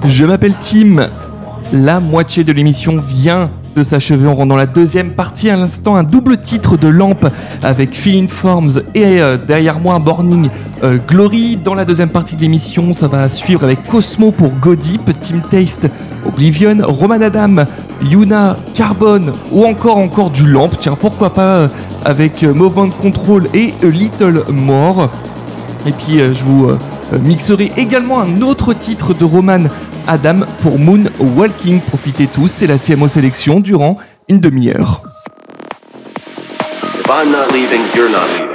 Je m'appelle Tim. La moitié de l'émission vient de s'achever. On rentre dans la deuxième partie. À l'instant, un double titre de Lamp avec Feeling Forms et derrière moi un Morning Glory. Dans la deuxième partie de l'émission, ça va suivre avec Cosmo pour Go Deep, Team Taste, Oblivion, Roman Adam, Yuna, Carbone ou encore du Lamp. Tiens, pourquoi pas avec Movement Control et A Little More. Et puis je vous mixerai également un autre titre de Roman Adam pour Moon Walking. Profitez tous, c'est la TMO sélection durant une demi-heure. If I'm not leaving, you're not leaving.